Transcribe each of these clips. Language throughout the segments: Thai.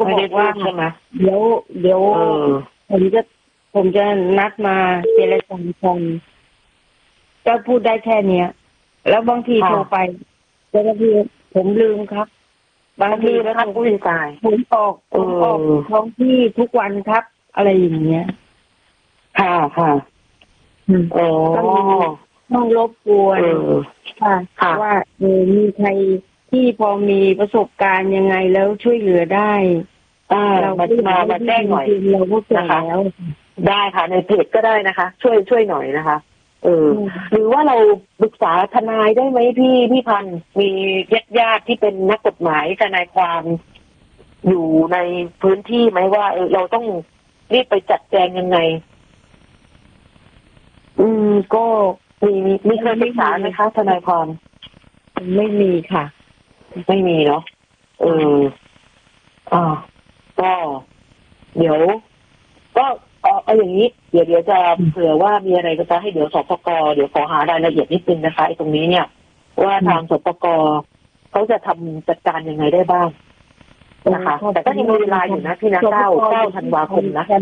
ก็บอกว่าใช่ไหมเดี๋ยวผมจะนัดมาเจรจากันก็พูดได้แค่เนี้ยแล้วบางทีโทรไปแต่บางทีผมลืมครับบางทีครับผู้ชายผมออกท้องที่ทุกวันครับ อะไรอย่างเงี้ยค่ะต้องรบกวนค่ะว่ามีใครที่พอมีประสบการณ์ยังไงแล้วช่วยเหลือได้เรามาแจ้งหน่อยเราก็เจอแล้วได้ค่ะในเพจก็ได้นะคะช่วยหน่อยนะคะหรือว่าเราปรึกษาทนายได้ไหมพี่พันธุ์มีญาติที่เป็นนักกฎหมายทนายความอยู่ในพื้นที่ไหมว่าเราต้องรีบไปจัดแจงยังไงก็มีเคยปรึกษาไหมคะทนายความไม่มีค่ะไม่มีเนาะก็เดี๋ยวก็เอาอย่างนี้เดี๋ยวจะเผื่อว่ามีอะไรก็จะให้เดี๋ยวสปก.เดี๋ยวขอหารายละเอียดนิดนึงนะคะตรงนี้เนี่ยว่าทางสปก.เขาจะทำจัดการยังไงได้บ้างนะคะแต่ก็ยังมีเวลาอยู่นะพี่นะ9 ธันวาคมนะ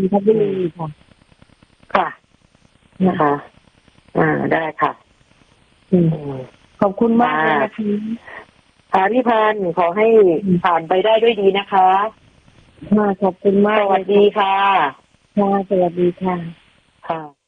ค่ะนะคะได้ค่ะขอบคุณมากเลยนะคะพี่พันธุ์ขอให้ผ่านไปได้ด้วยดีนะคะขอบคุณมากสวัสดีค่ะสวัสดีค่ะค่ะ